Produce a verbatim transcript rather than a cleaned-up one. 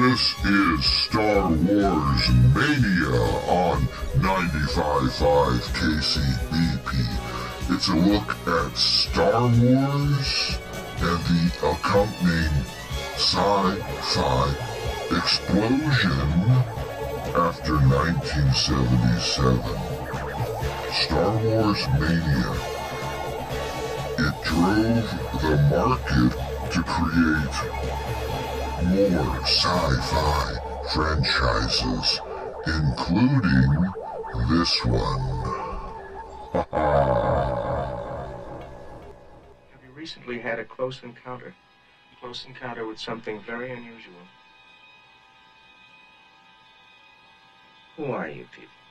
This is Star Wars Mania on ninety-five point five K C B P. It's a look at Star Wars and the accompanying sci-fi explosion after nineteen seventy-seven. Star Wars Mania. It drove the market to create more sci-fi franchises, including this one. Have you recently had a close encounter? A close encounter with something very unusual? Who are you people?